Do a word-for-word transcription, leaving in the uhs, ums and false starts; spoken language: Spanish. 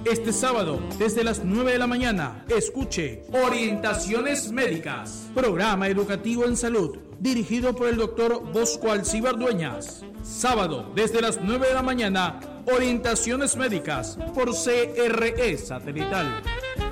Este sábado, desde las nueve de la mañana, escuche Orientaciones Médicas, programa educativo en salud, dirigido por el doctor Bosco Alcíbar Dueñas. Sábado, desde las nueve de la mañana, Orientaciones Médicas, por C R E Satelital.